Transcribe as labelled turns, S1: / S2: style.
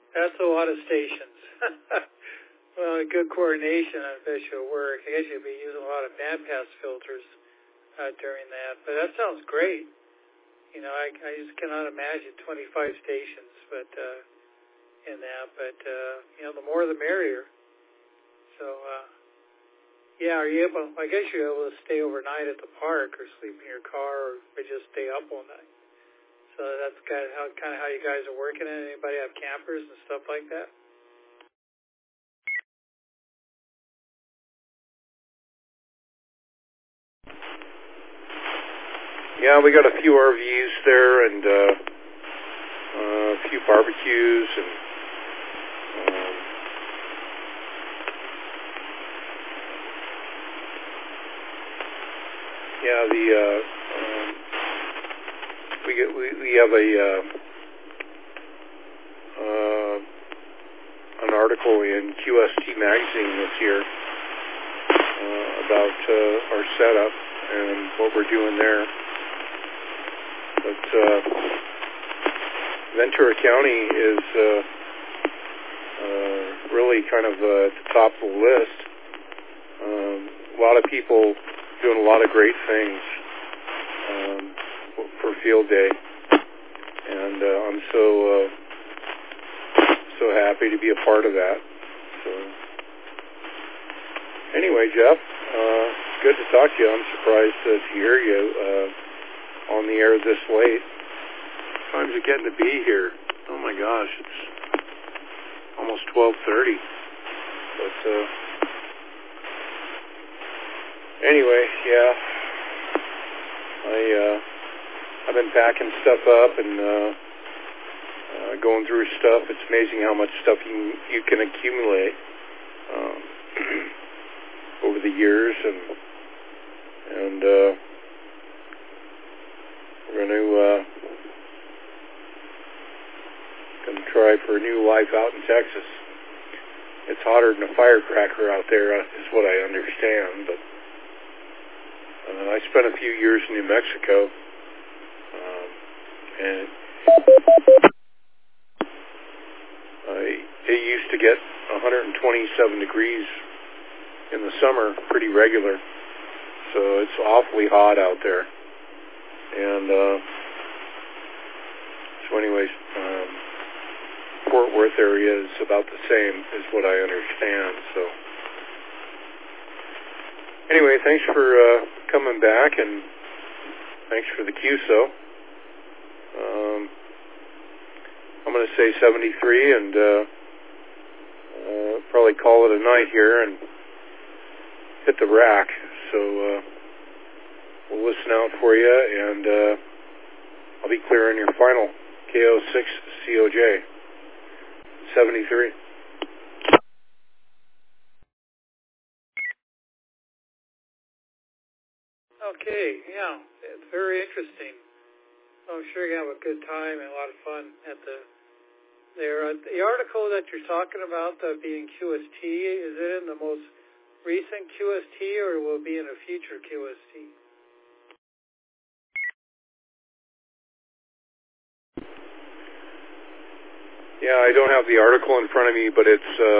S1: That's a lot of stations. Well, good coordination, I bet you'll work. I guess you'll be using a lot of bandpass filters during that. But that sounds great. You know, I just cannot imagine 25 stations, but in that. But you know, the more the merrier. So yeah, are you able? I guess you're able to stay overnight at the park, or sleep in your car, or just stay up all night. So that's kind of how you guys are working it. Anybody have campers and stuff like that?
S2: Yeah, we got a few RVs there and a few barbecues and yeah, we have an article in QST magazine this year about our setup and what we're doing there. But Ventura County is really kind of at the top of the list. A lot of people doing a lot of great things for Field Day, and I'm so happy to be a part of that. So anyway, Jeff, good to talk to you. I'm surprised to hear you on the air this late. Times are getting to be here. Oh my gosh, it's almost 12:30. But anyway, yeah, I've been packing stuff up and going through stuff. It's amazing how much stuff you can accumulate over the years, and we're going to try for a new life out in Texas. It's hotter than a firecracker out there, is what I understand. But I spent a few years in New Mexico, and it used to get 127 degrees in the summer, pretty regular. So it's awfully hot out there. And so anyways, Fort Worth area is about the same, is what I understand. So anyway, thanks for coming back, and thanks for the QSO. I'm going to say 73 and probably call it a night here and hit the rack. So we'll listen out for you, and I'll be clearing your final KO6 COJ 73.
S1: Okay, yeah, it's very interesting. I'm sure you have a good time and a lot of fun at the article that you're talking about being QST, is it in the most recent QST, or will it be in a future QST?
S2: Yeah, I don't have the article in front of me, but it's